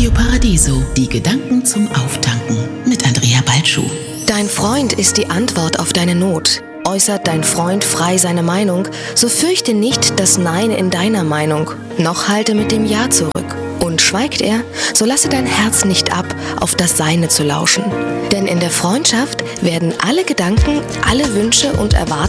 Radio Paradiso, die Gedanken zum Auftanken mit Andrea Balschuh. Dein Freund ist die Antwort auf deine Not. Äußert dein Freund frei seine Meinung, so fürchte nicht das Nein in deiner Meinung, noch halte mit dem Ja zurück. Und schweigt er, so lasse dein Herz nicht ab, auf das Seine zu lauschen. Denn in der Freundschaft werden alle Gedanken, alle Wünsche und Erwartungen